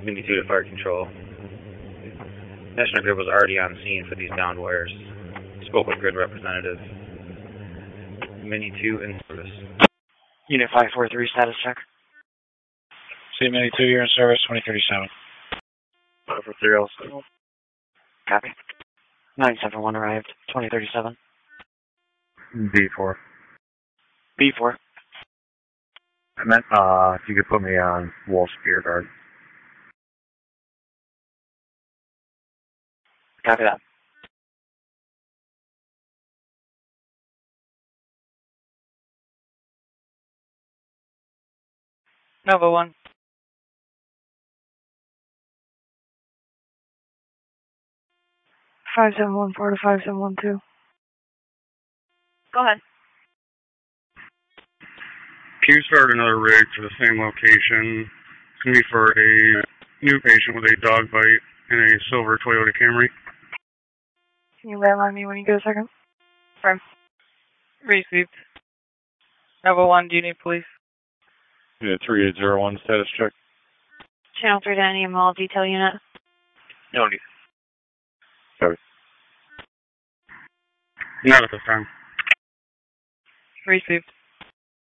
Mini 2 to fire control. National Grid was already on scene for these downed wires. Spoke with grid representative. Mini 2 in service. Unit 543, status check. See Mini 2, you're in service, 2037. Over 3 also. Copy. 971 arrived, 2037. B4. B4. I meant, if you could put me on Wolf Spear Guard. Copy that. Nova 1. Five 714 to 5712. Go ahead. Can you start another rig for the same location? It's going to be for a new patient with a dog bite in a silver Toyota Camry. Can you landline me when you get a second? Firm. Received. Nova 1, do you need police? Unit 3801, status check. Channel 3 to any mall detail unit. No need. Copy. Not at this time. Received.